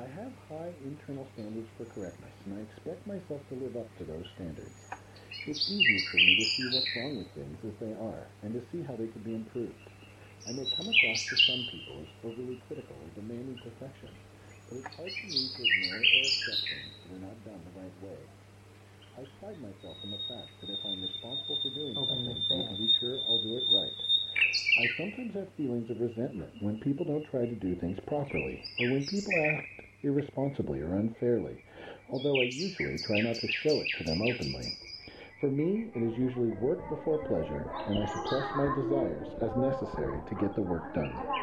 have high internal standards for correctness, and I expect myself to live up to those standards. It's easy for me to see what's wrong with things as they are, and to see how they could be improved. I may come across to some people as overly critical or demanding perfection, but it's hard for me to ignore or accept things that are not done the right way. I pride myself in the fact that if I'm responsible for doing something, I can be sure I'll do it right. I sometimes have feelings of resentment when people don't try to do things properly, or when people act irresponsibly or unfairly, although I usually try not to show it to them openly. For me, it is usually work before pleasure, and I suppress my desires as necessary to get the work done.